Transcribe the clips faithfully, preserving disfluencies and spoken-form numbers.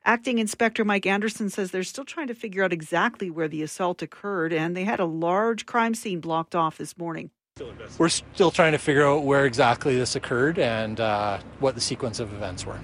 Acting Inspector Mike Anderson says they're still trying to figure out exactly where the assault occurred, and they had a large crime scene blocked off this morning. We're still trying to figure out where exactly this occurred and uh, what the sequence of events were.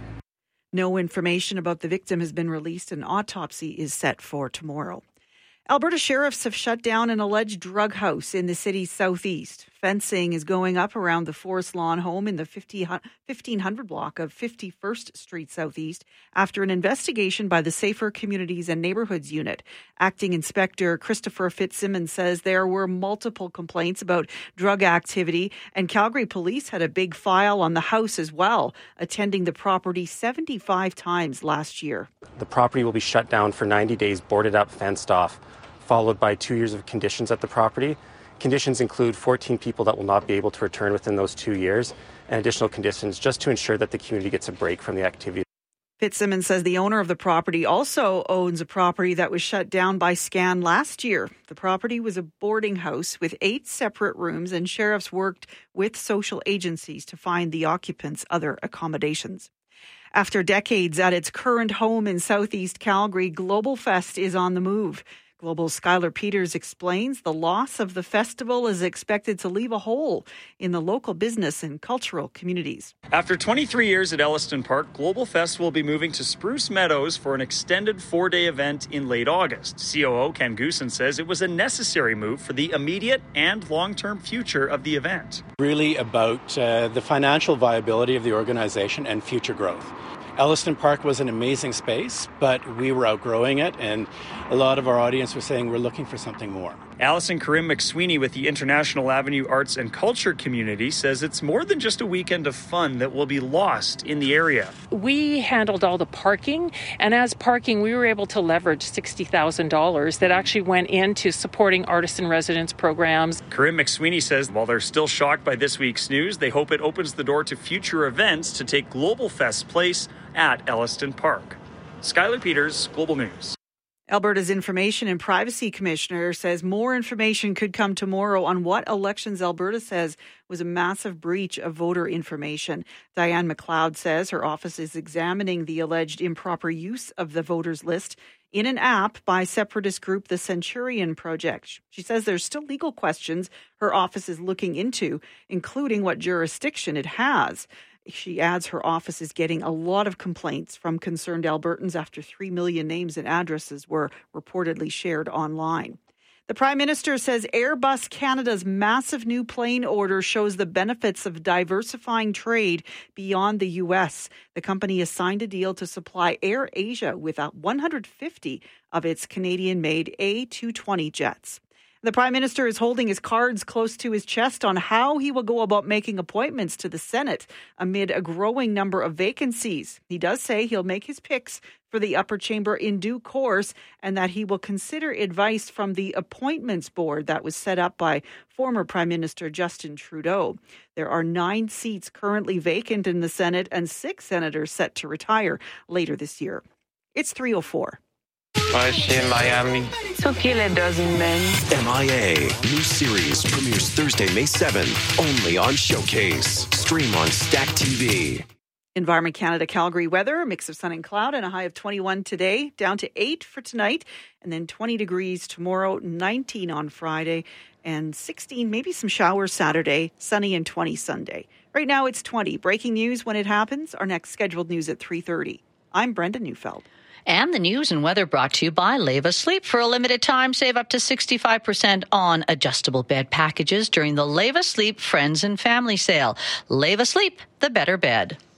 No information about the victim has been released. An autopsy is set for tomorrow. Alberta sheriffs have shut down an alleged drug house in the city's southeast. Fencing is going up around the Forest Lawn home in the fifteen hundred block of fifty-first Street Southeast after an investigation by the Safer Communities and Neighbourhoods Unit. Acting Inspector Christopher Fitzsimmons says there were multiple complaints about drug activity, and Calgary Police had a big file on the house as well, attending the property seventy-five times last year. The property will be shut down for ninety days, boarded up, fenced off, followed by two years of conditions at the property. Conditions include fourteen people that will not be able to return within those two years and additional conditions just to ensure that the community gets a break from the activity. Fitzsimmons says the owner of the property also owns a property that was shut down by Scan last year. The property was a boarding house with eight separate rooms, and sheriffs worked with social agencies to find the occupants other accommodations. After decades at its current home in southeast Calgary, Global Fest is on the move. Global's Skylar Peters explains the loss of the festival is expected to leave a hole in the local business and cultural communities. After twenty-three years at Elliston Park, Global Fest will be moving to Spruce Meadows for an extended four-day event in late August. C O O Ken Goosen says it was a necessary move for the immediate and long-term future of the event. Really about uh, the financial viability of the organization and future growth. Elliston Park was an amazing space, but we were outgrowing it, and a lot of our audience was saying we're looking for something more. Alison Karim McSweeney with the International Avenue Arts and Culture Community says it's more than just a weekend of fun that will be lost in the area. We handled all the parking, and as parking, we were able to leverage sixty thousand dollars that actually went into supporting artist in residence programs. Karim McSweeney says while they're still shocked by this week's news, they hope it opens the door to future events to take Global Fest's place at Elliston Park. Skylar Peters, Global News. Alberta's Information and Privacy Commissioner says more information could come tomorrow on what Elections Alberta says was a massive breach of voter information. Diane McLeod says her office is examining the alleged improper use of the voters list in an app by separatist group the Centurion Project. She says there's still legal questions her office is looking into, including what jurisdiction it has. She adds her office is getting a lot of complaints from concerned Albertans after three million names and addresses were reportedly shared online. The Prime Minister says Airbus Canada's massive new plane order shows the benefits of diversifying trade beyond the U S. The company has signed a deal to supply Air Asia with one hundred fifty of its Canadian-made A two twenty jets. The Prime Minister is holding his cards close to his chest on how he will go about making appointments to the Senate amid a growing number of vacancies. He does say he'll make his picks for the upper chamber in due course and that he will consider advice from the appointments board that was set up by former Prime Minister Justin Trudeau. There are nine seats currently vacant in the Senate and six senators set to retire later this year. It's three oh four. in Miami. So kill a dozen men. M I A. New series premieres Thursday, May seventh, only on Showcase. Stream on Stack T V. Environment Canada Calgary weather, a mix of sun and cloud and a high of twenty-one today, down to eight for tonight, and then twenty degrees tomorrow, nineteen on Friday, and sixteen, maybe some showers Saturday, sunny and twenty Sunday. Right now it's twenty. Breaking news when it happens. Our next scheduled news at three thirty. I'm Brenda Neufeld. And the news and weather brought to you by Leva Sleep. For a limited time, save up to sixty-five percent on adjustable bed packages during the Leva Sleep Friends and Family Sale. Leva Sleep, the better bed.